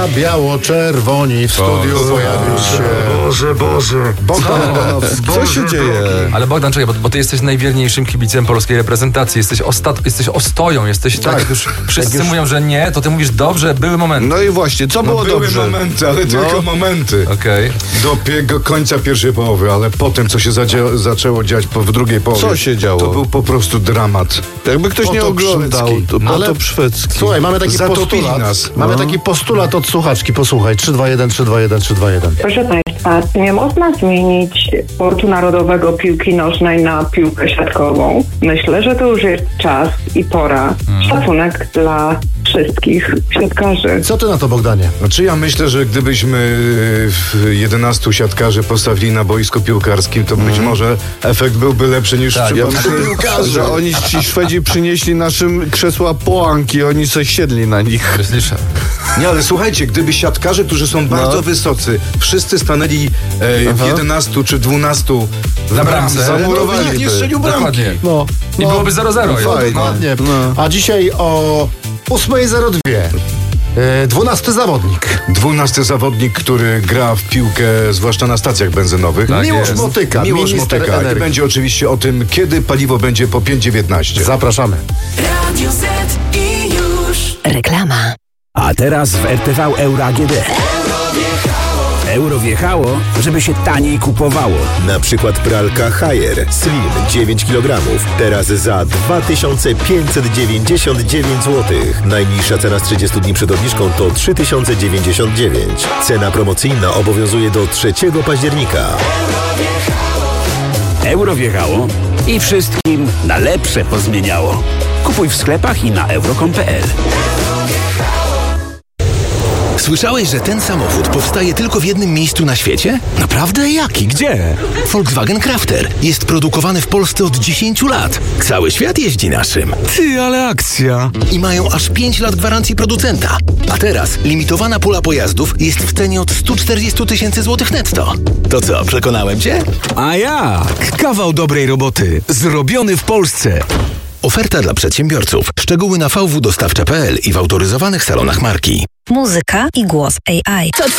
Biało-czerwoni w studiu pojawił się. Boże. Bogdan. Co się dzieje? Ale Bogdan, czekaj, bo ty jesteś najwierniejszym kibicem polskiej reprezentacji. Jesteś ostoją, jesteś tak, jak już wszyscy mówią, że nie, to ty mówisz dobrze, były momenty. No i właśnie, co było Były dobrze? momenty, ale tylko momenty. Okej. Do końca pierwszej połowy, ale potem co się zaczęło dziać w drugiej połowie. Co się działo? To był po prostu dramat. Jakby ktoś nie Potop oglądał, szwedzki. to potop szwedzki. Słuchaj, mamy taki Zatopili postulat. nas. Mamy taki postulat od słuchaczki, posłuchaj. 3-2-1, 3-2-1, 3-2-1. Proszę Państwa, nie można zmienić sportu narodowego piłki nożnej na piłkę siatkową. Myślę, że to już jest czas i pora. Szacunek dla wszystkich siatkarzy. Co ty na to, Bogdanie? Znaczy ja myślę, że gdybyśmy 11 siatkarzy postawili na boisku piłkarskim, to być może efekt byłby lepszy niż w przypadku piłkarzy. Że oni, ci Szwedzi, przynieśli naszym krzesła połanki, oni se siedli na nich. Słyszę. Nie, ale słuchajcie, gdyby siatkarze, którzy są bardzo wysocy, wszyscy stanęli w 11 czy 12 Na bramce. to by nikt nie strzelił bramki. Dokładnie. No. I byłoby 0-0. Fajnie. Dokładnie. No. A dzisiaj o 8:02 12 zawodnik. 12 zawodnik, który gra w piłkę, zwłaszcza na stacjach benzynowych. Tak Miłosz jest. Motyka, Miłosz minister Motyka. I energii. będzie oczywiście o tym, kiedy paliwo będzie po 5,19. Zapraszamy. Radio Z i już. Reklama. A teraz w RTV Euro AGD. Euro wjechało, żeby się taniej kupowało. Na przykład pralka Haier Slim 9 kg. Teraz za 2599 zł. Najniższa cena z 30 dni przed obniżką to 3099. Cena promocyjna obowiązuje do 3 października. Euro wjechało i wszystkim na lepsze pozmieniało. Kupuj w sklepach i na euro.com.pl. Słyszałeś, że ten samochód powstaje tylko w jednym miejscu na świecie? Naprawdę? Jaki? Gdzie? Volkswagen Crafter. Jest produkowany w Polsce od 10 lat. Cały świat jeździ naszym. Ty, ale akcja. I mają aż 5 lat gwarancji producenta. A teraz limitowana pula pojazdów jest w cenie od 140 000 złotych netto. To co, przekonałem cię? A jak? Kawał dobrej roboty. Zrobiony w Polsce. Oferta dla przedsiębiorców. Szczegóły na vwdostawcza.pl i w autoryzowanych salonach marki. Muzyka i głos AI. To